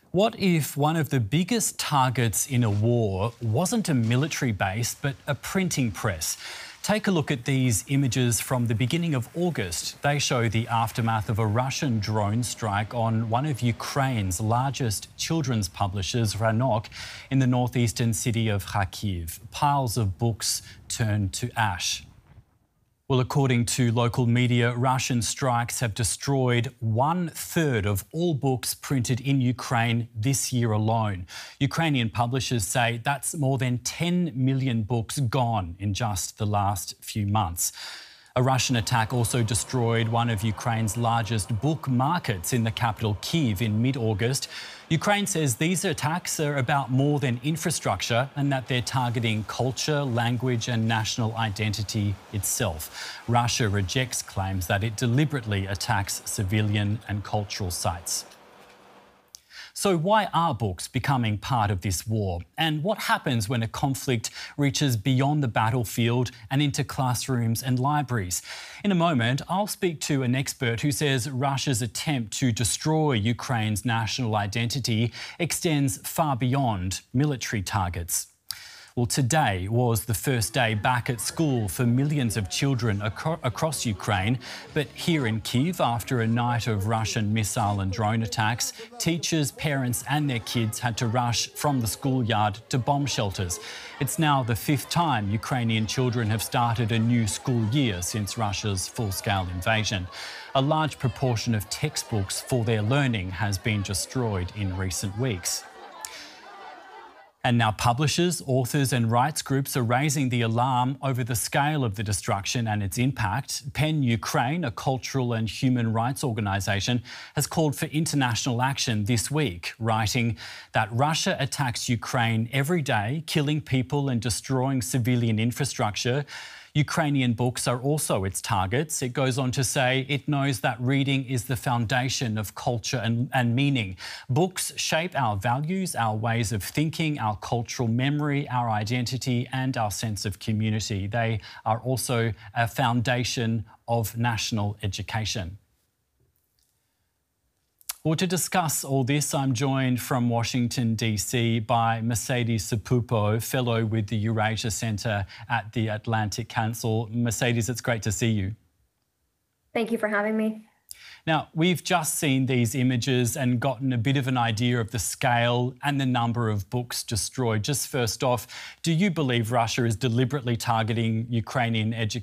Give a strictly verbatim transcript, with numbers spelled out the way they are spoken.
What if one of the biggest targets in a war wasn't a military base, but a printing press? Take a look at these images from the beginning of August. They show the aftermath of a Russian drone strike on one of Ukraine's largest children's publishers, Ranok, in the northeastern city of Kharkiv. Piles of books turned to ash. Well, according to local media, Russian strikes have destroyed one third of all books printed in Ukraine this year alone. Ukrainian publishers say that's more than ten million books gone in just the last few months. A Russian attack also destroyed one of Ukraine's largest book markets in the capital, Kyiv, in mid-August. Ukraine says these attacks are about more than infrastructure and that they're targeting culture, language and national identity itself. Russia rejects claims that it deliberately attacks civilian and cultural sites. So why are books becoming part of this war? And what happens when a conflict reaches beyond the battlefield and into classrooms and libraries? In a moment, I'll speak to an expert who says Russia's attempt to destroy Ukraine's national identity extends far beyond military targets. Well, today was the first day back at school for millions of children acro- across Ukraine. But here in Kyiv, after a night of Russian missile and drone attacks, teachers, parents and their kids had to rush from the schoolyard to bomb shelters. It's now the fifth time Ukrainian children have started a new school year since Russia's full-scale invasion. A large proportion of textbooks for their learning has been destroyed in recent weeks. And now publishers, authors and rights groups are raising the alarm over the scale of the destruction and its impact. PEN Ukraine, a cultural and human rights organisation, has called for international action this week, writing that Russia attacks Ukraine every day, killing people and destroying civilian infrastructure. Ukrainian books are also its targets. It goes on to say it knows that reading is the foundation of culture and, and meaning. Books shape our values, our ways of thinking, our cultural memory, our identity and our sense of community. They are also a foundation of national education. Well, to discuss all this, I'm joined from Washington, D C by Mercedes Sapoupo, fellow with the Eurasia Centre at the Atlantic Council. Mercedes, it's great to see you. Thank you for having me. Now, we've just seen these images and gotten a bit of an idea of the scale and the number of books destroyed. Just first off, do you believe Russia is deliberately targeting Ukrainian education?